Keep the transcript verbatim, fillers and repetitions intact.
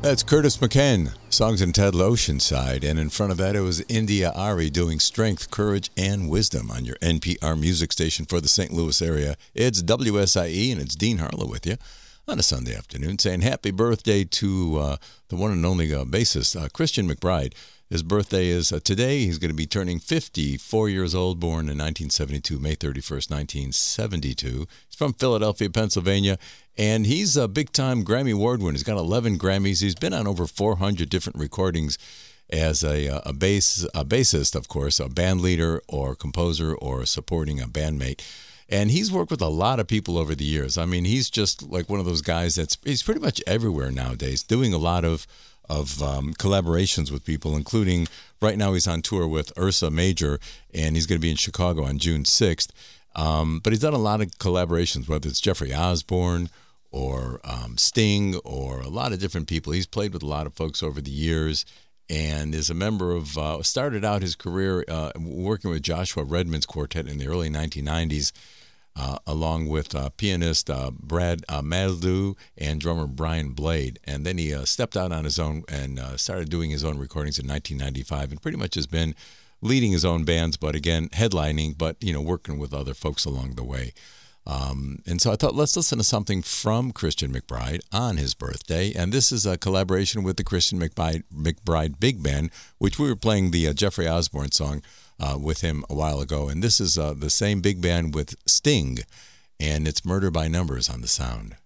That's Curtis McCann, songs in Ted Oceanside, and in front of that it was India Ari doing Strength, Courage, and Wisdom on your N P R music station for the Saint Louis area. It's W S I E, and it's Dean Harlow with you on a Sunday afternoon saying happy birthday to uh, the one and only uh, bassist, uh, Christian McBride. His birthday is uh, today. He's going to be turning fifty-four years old, born in nineteen seventy-two, May thirty-first, nineteen seventy-two. He's from Philadelphia, Pennsylvania, and he's a big-time Grammy Award winner. He's got eleven Grammys. He's been on over four hundred different recordings as a, a, bass, a bassist, of course, a band leader or composer or supporting a bandmate. And he's worked with a lot of people over the years. I mean, he's just like one of those guys that's he's pretty much everywhere nowadays, doing a lot of of um, collaborations with people, including right now he's on tour with Ursa Major, and he's going to be in Chicago on June sixth. Um, but he's done a lot of collaborations, whether it's Jeffrey Osborne or um, Sting or a lot of different people. He's played with a lot of folks over the years and is a member of, uh, started out his career uh, working with Joshua Redman's quartet in the early nineteen nineties. Uh, along with uh, pianist uh, Brad uh, Maldu and drummer Brian Blade. And then he uh, stepped out on his own and uh, started doing his own recordings in nineteen ninety-five and pretty much has been leading his own bands, but again, headlining, but, you know, working with other folks along the way. Um, and so I thought, let's listen to something from Christian McBride on his birthday. And this is a collaboration with the Christian McBride, McBride Big Band, which we were playing the uh, Jeffrey Osborne song Uh, with him a while ago. And this is uh, the same big band with Sting, and it's Murder by Numbers on the Sound.